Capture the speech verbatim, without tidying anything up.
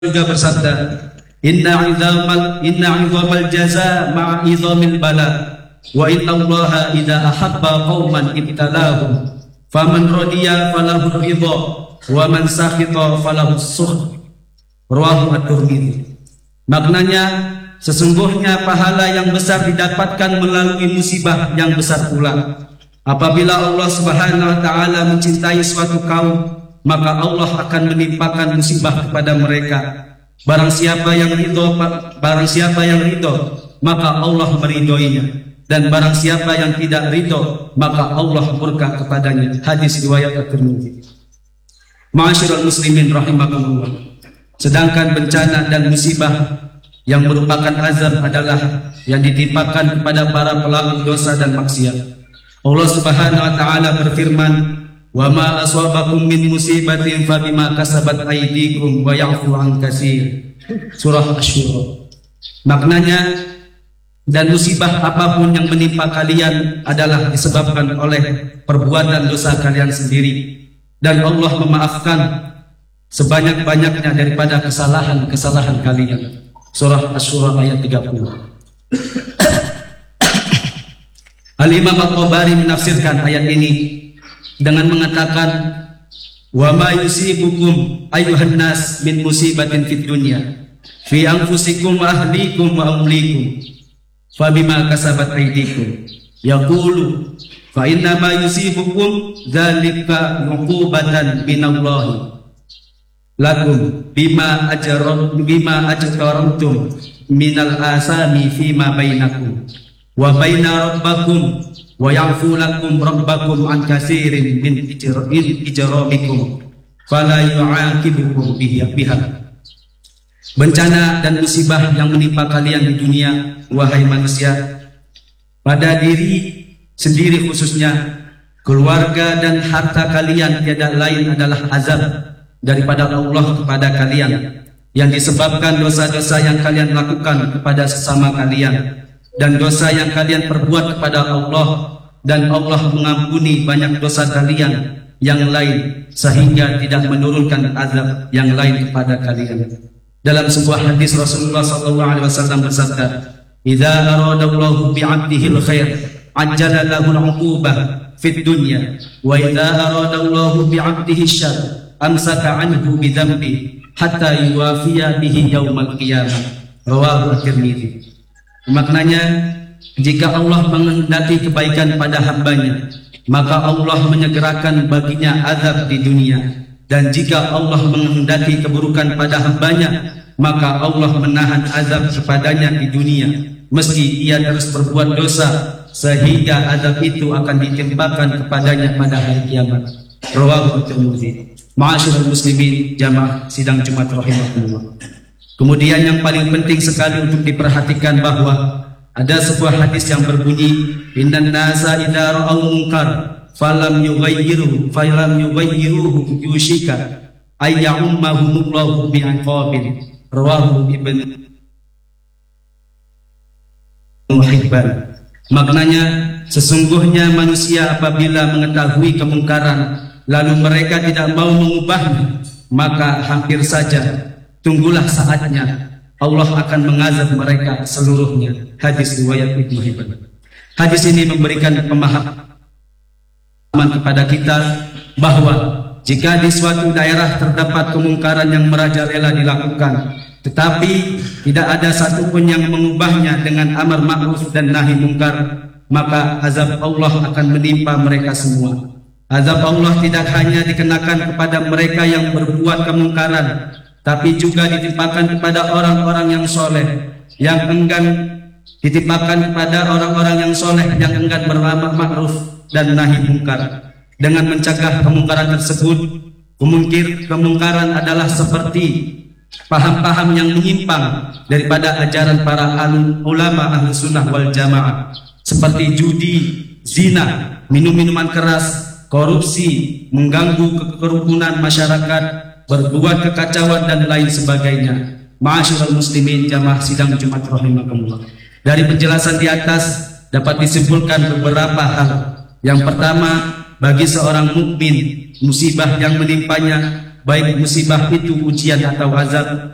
juga bersabda, Inna idzamal inna idzamal jaza ma'a idzamil bala wa inna Allaha idza ahabba qauman ibtalahum faman radiya falahu ridha wa man sakhita falahu sukh. Rawahu at-Tirmidzi. Maknanya, sesungguhnya pahala yang besar didapatkan melalui musibah yang besar pula. Apabila Allah Subhanahu wa taala mencintai suatu kaum, maka Allah akan menimpakan musibah kepada mereka. Barang siapa yang ridho, barang siapa yang ridho, maka Allah meridhoinya. Dan barang siapa yang tidak ridho, maka Allah murka kepadanya. Hadis riwayat At-Tirmidzi. Ma'asyiral muslimin rahimakumullah. Sedangkan bencana dan musibah yang merupakan azab adalah yang ditimpakan kepada para pelaku dosa dan maksiat. Allah Subhanahu wa taala berfirman, "Wa ma aswabakum min musibatin fa bima kasabat aydikum wa ya'fu an katsir." Surah Asy-Syura. Maknanya, dan musibah apapun yang menimpa kalian adalah disebabkan oleh perbuatan dosa kalian sendiri, dan Allah memaafkan sebanyak-banyaknya daripada kesalahan-kesalahan kalian. Surah Asy-Syura ayat tiga puluh. Al-Imam At-Tabari menafsirkan ayat ini dengan mengatakan, wa ma yusibukum ayyuhan nas min musibatin fid dunya fi anfusikum wa ahlikum wa amlikum fa bima kasabat aydikum yaqulu fa inna ma yusibukum dzalika uqubatan minallahi lakum bima ajram bima ajramtum minal asami fima bainakum wa baina rabbakum wa ya'fu lakum rabbakum an katsirin min ijramikum fala yu'aqibukum biha. Bencana dan musibah yang menimpa kalian di dunia, wahai manusia, pada diri sendiri khususnya, keluarga dan harta kalian tiada lain adalah azab daripada Allah kepada kalian yang disebabkan dosa-dosa yang kalian lakukan kepada sesama kalian dan dosa yang kalian perbuat kepada Allah, dan Allah mengampuni banyak dosa kalian yang lain sehingga tidak menurunkan azab yang lain kepada kalian. Dalam sebuah hadis Rasulullah sallallahu alaihi wasallam bersabda, "Idza aradallahu bi'abdihi al-khair, ajjala lahu al-'uqubah fid dunya, wa idza aradallahu bi'abdihi asy-syarr, amsaka 'anhu bi dhanbi hatta yuwafiya bihi yaumal qiyamah." Rawahu At-Tirmidzi. Maknanya, jika Allah menghendaki kebaikan pada hambanya, maka Allah menyegerakan baginya azab di dunia. Dan jika Allah menghendaki keburukan pada hambanya, maka Allah menahan azab kepadanya di dunia, meski ia terus berbuat dosa, sehingga azab itu akan ditimpakan kepadanya pada hari kiamat. Rawahu At-Tirmidzi. Ma'asyiral muslimin jamaah sidang Jumat rahimakumullah. Kemudian yang paling penting sekali untuk diperhatikan bahwa ada sebuah hadis yang berbunyi, innan nasa idza ra'aw munkar falam yughayyiru falam yughayyiruhu yushika ay ya'ummahumullahu bi'aqabin. Rawahu Ibnu Hibban. Maknanya, sesungguhnya manusia apabila mengetahui kemungkaran lalu mereka tidak mau mengubahnya, maka hampir saja tunggulah saatnya Allah akan mengazab mereka seluruhnya. Hadis riwayat Ibnu Hibban. Hadis ini memberikan pemahaman kepada kita bahwa jika di suatu daerah terdapat kemungkaran yang merajalela dilakukan, tetapi tidak ada satupun yang mengubahnya dengan amar ma'ruf dan nahi mungkar, maka azab Allah akan menimpa mereka semua. Azab Allah tidak hanya dikenakan kepada mereka yang berbuat kemungkaran, tapi juga ditimpakan kepada orang-orang yang soleh, yang enggan ditimpakan kepada orang-orang yang soleh yang enggan beramar ma'ruf dan nahi mungkar. Dengan mencegah kemungkaran tersebut, memungkir kemungkaran adalah seperti paham-paham yang menyimpang daripada ajaran para alim ulama ahli sunnah wal jamaah, seperti judi, zina, minum-minuman keras, korupsi, mengganggu kerukunan masyarakat, berbuat kekacauan dan lain sebagainya. Ma'asyiral muslimin jamaah sidang Jumat rahimakumullah. Dari penjelasan di atas dapat disimpulkan beberapa hal. Yang pertama, bagi seorang mukmin, musibah yang menimpanya, baik musibah itu ujian atau azab,